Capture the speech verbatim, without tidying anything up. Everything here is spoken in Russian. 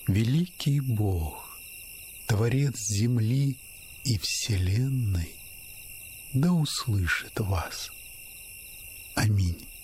Великий Бог, Творец земли и вселенной, да услышит вас. Аминь.